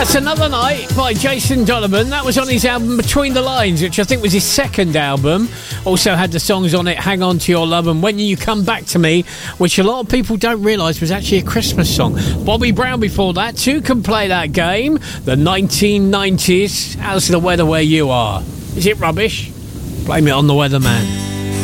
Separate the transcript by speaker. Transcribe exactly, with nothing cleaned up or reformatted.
Speaker 1: Another Night by Jason Donovan. That was on his album Between the Lines, which I think was his second album. Also had the songs on it Hang On To Your Love and When You Come Back To Me, which a lot of people don't realise was actually a Christmas song. Bobby Brown before that. Two can play that game. The nineteen nineties. How's the weather where you are? Is it rubbish? Blame it on the weatherman.